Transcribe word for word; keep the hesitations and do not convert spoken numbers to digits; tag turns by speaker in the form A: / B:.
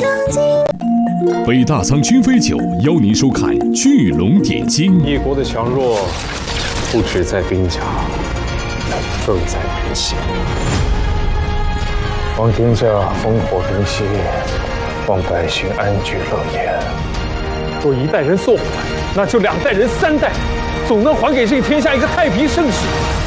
A: 北大仓君飞酒邀您收看《巨龙点睛》。
B: 一国的强弱，不只在兵家，更在人心。望天下烽火平息，望百姓安居乐业。若一代人送还，那就两代人、三代，总能还给这个天下一个太平盛世。